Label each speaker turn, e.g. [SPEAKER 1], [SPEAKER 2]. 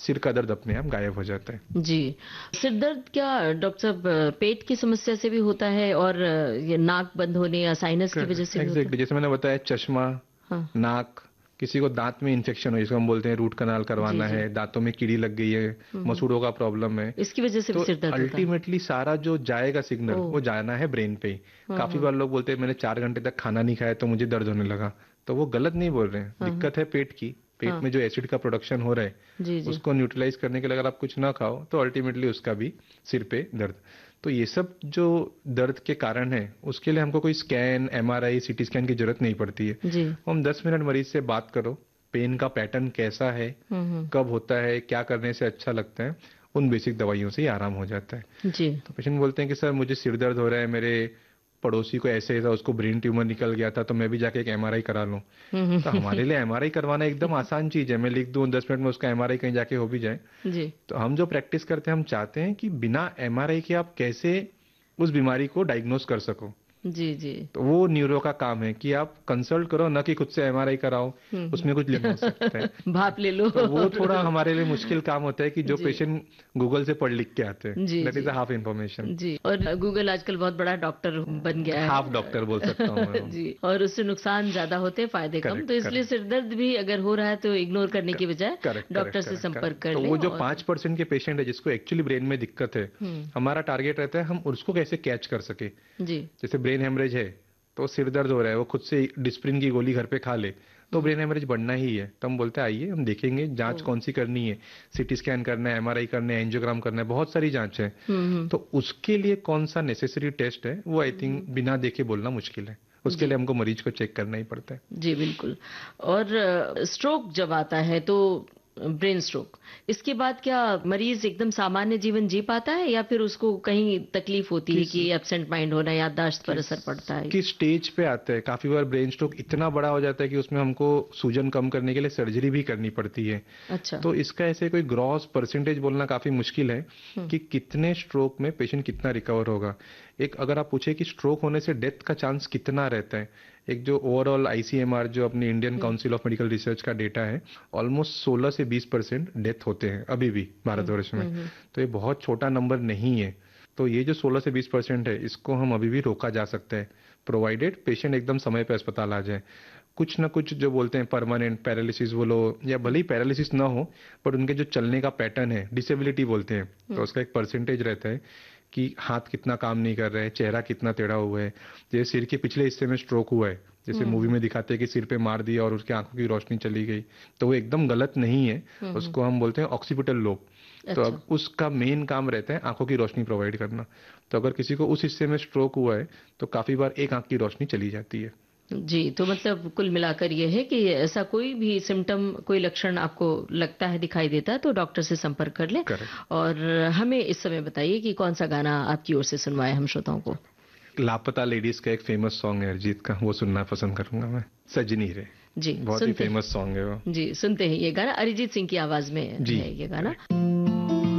[SPEAKER 1] सिर का दर्द अपने आप गायब हो जाता है।
[SPEAKER 2] जी। सिर दर्द क्या डॉक्टर साहब पेट की समस्या से भी होता है और ये नाक बंद होने या साइनस की वजह से भी होता
[SPEAKER 1] एग्जैक्टली, जैसे मैंने बताया, चश्मा,
[SPEAKER 2] है? हाँ।
[SPEAKER 1] नाक, किसी को दांत में इन्फेक्शन हो जिसको हम बोलते हैं रूट कनाल
[SPEAKER 2] जी
[SPEAKER 1] करवाना
[SPEAKER 2] जी।
[SPEAKER 1] है, दांतों में कीड़ी लग गई है, मसूड़ों का प्रॉब्लम है,
[SPEAKER 2] इसकी वजह से भी
[SPEAKER 1] तो
[SPEAKER 2] सिर दर्द होता है?
[SPEAKER 1] अल्टीमेटली सारा जो जाएगा सिग्नल
[SPEAKER 2] ओह।
[SPEAKER 1] वो जाना है ब्रेन पे ही। काफी बार लोग बोलते हैं मैंने 4 घंटे तक खाना नहीं खाया तो मुझे दर्द होने लगा, तो वो गलत नहीं बोल रहे हैं।
[SPEAKER 2] हाँ हाँ
[SPEAKER 1] दिक्कत है पेट की, पेट में जो एसिड का प्रोडक्शन हो रहा है
[SPEAKER 2] जी जी।
[SPEAKER 1] उसको न्यूट्रलाइज करने के लिए अगर आप कुछ ना खाओ तो अल्टीमेटली उसका भी सिर पे दर्द। तो ये सब जो दर्द के कारण है उसके लिए हमको कोई स्कैन, एमआरआई, सीटी स्कैन की जरूरत नहीं पड़ती है।
[SPEAKER 2] जी।
[SPEAKER 1] हम 10 मिनट मरीज से बात करो, पेन का पैटर्न कैसा है, कब होता है, क्या करने से अच्छा लगता है, उन बेसिक दवाइयों से ही आराम हो जाता है।
[SPEAKER 2] जी।
[SPEAKER 1] तो पेशेंट बोलते हैं कि सर मुझे सिर दर्द हो रहा है, मेरे पड़ोसी को ऐसे था, उसको ब्रेन ट्यूमर निकल गया था, तो मैं भी जाके एक एमआरआई करा लूं। तो हमारे लिए एमआरआई करवाना एकदम आसान चीज है, मैं लिख दूं 10 मिनट में उसका एमआरआई कहीं जाके हो भी जाए।
[SPEAKER 2] जी।
[SPEAKER 1] तो हम जो प्रैक्टिस करते हैं हम चाहते हैं कि बिना एमआरआई के आप कैसे उस बीमारी को डायग्नोस कर सको।
[SPEAKER 2] जी जी।
[SPEAKER 1] तो वो न्यूरो का काम है कि आप कंसल्ट करो, ना कि खुद से एमआरआई कराओ, उसमें कुछ लेना हो सकता है।
[SPEAKER 2] भाप ले लो।
[SPEAKER 1] तो वो थोड़ा हमारे लिए मुश्किल काम होता है कि जो
[SPEAKER 2] जी
[SPEAKER 1] पेशेंट गूगल से पढ़ लिख के आते हैं,
[SPEAKER 2] जी
[SPEAKER 1] that
[SPEAKER 2] ji
[SPEAKER 1] is half information.
[SPEAKER 2] जी। और गूगल आजकल बहुत बड़ा डॉक्टर बन गया है।
[SPEAKER 1] हाफ डॉक्टर बोल सकता हूँ मैं।
[SPEAKER 2] जी। और उससे नुकसान ज्यादा होते हैं, फायदे कम,
[SPEAKER 1] करेक्ट
[SPEAKER 2] तो इसलिए
[SPEAKER 1] करेक्ट
[SPEAKER 2] सिर दर्द भी अगर हो रहा है तो इग्नोर करने की बजाय
[SPEAKER 1] करेक्ट
[SPEAKER 2] डॉक्टर
[SPEAKER 1] करेक्ट
[SPEAKER 2] से
[SPEAKER 1] करेक्ट
[SPEAKER 2] संपर्क कर
[SPEAKER 1] तो
[SPEAKER 2] ले।
[SPEAKER 1] वो जो
[SPEAKER 2] और
[SPEAKER 1] 5% के पेशेंट है जिसको एक्चुअली ब्रेन में दिक्कत है, हमारा टारगेट रहता है हम उसको कैसे कैच कर सके।
[SPEAKER 2] जी।
[SPEAKER 1] जैसे ब्रेन हेमरेज है तो सिर दर्द हो रहा है, वो खुद से डिस्प्रिन की गोली घर पे खा ले तो ब्रेन हेमरेज बढ़ना ही है। तो हम बोलते हैं आइए हम देखेंगे, जांच कौन सी करनी है, सीटी स्कैन करना है, एमआरआई करना है, एंजियोग्राम करना है, बहुत सारी जांच है। तो उसके लिए कौन सा नेसेसरी टेस्ट है वो आई थिंक बिना देखे बोलना मुश्किल है, उसके
[SPEAKER 2] जी
[SPEAKER 1] लिए हमको मरीज को चेक करना ही पड़ता है।
[SPEAKER 2] जी बिल्कुल। और स्ट्रोक जब आता है तो ब्रेन स्ट्रोक, इसके बाद क्या मरीज एकदम सामान्य जीवन जी पाता है या फिर उसको कहीं तकलीफ होती है कि एब्सेंट माइंड होना, याददाश्त पर असर पड़ता है?
[SPEAKER 1] किस स्टेज पे आता है? काफी बार ब्रेन स्ट्रोक इतना बड़ा हो जाता है कि उसमें हमको सूजन कम करने के लिए सर्जरी भी करनी पड़ती है।
[SPEAKER 2] अच्छा।
[SPEAKER 1] तो इसका ऐसे कोई ग्रॉस परसेंटेज बोलना काफी मुश्किल है कि कितने स्ट्रोक में पेशेंट कितना रिकवर होगा। एक अगर आप पूछे कि स्ट्रोक होने से डेथ का चांस कितना रहता है, एक जो ओवरऑल आईसीएमआर जो अपनी Indian council of medical research का डेटा है, ऑलमोस्ट 16 से 20% डेथ होते हैं अभी भी भारतवर्ष में। तो ये बहुत छोटा नंबर नहीं है। तो ये जो 16 से 20% है इसको हम अभी भी रोका जा सकता है, प्रोवाइडेड पेशेंट एकदम समय पे अस्पताल आ जाए। कुछ ना कुछ जो बोलते हैं परमानेंट पैरालिसिस बोलो या भले ही पैरालिसिस ना हो, पर उनके जो चलने का पैटर्न है, डिसेबिलिटी बोलते हैं, तो उसका एक परसेंटेज रहता है कि हाथ कितना काम नहीं कर रहा है, चेहरा कितना टेढ़ा हुआ है। जैसे सिर के पिछले हिस्से में स्ट्रोक हुआ है, जैसे मूवी में दिखाते हैं कि सिर पे मार दिया और उसके आंखों की रोशनी चली गई, तो वो एकदम गलत नहीं है। उसको हम बोलते हैं ऑक्सीपिटल लोब। तो अब उसका मेन काम रहता है आंखों की रोशनी प्रोवाइड करना। तो अगर किसी को उस हिस्से में स्ट्रोक हुआ है तो काफी बार एक आंख की रोशनी चली जाती है।
[SPEAKER 2] जी। तो मतलब कुल मिलाकर ये है कि ऐसा कोई भी सिम्टम, कोई लक्षण आपको लगता है, दिखाई देता है, तो डॉक्टर से संपर्क कर लें। और हमें इस समय बताइए कि कौन सा गाना आपकी ओर से सुनवाए हम श्रोताओं को।
[SPEAKER 1] लापता लेडीज का एक फेमस सॉन्ग है अरिजीत का, वो सुनना पसंद करूंगा मैं, सजनी रे।
[SPEAKER 2] जी
[SPEAKER 1] बहुत ही फेमस सॉन्ग है वो।
[SPEAKER 2] जी सुनते हैं ये गाना, अरिजीत सिंह की आवाज में है ये गाना।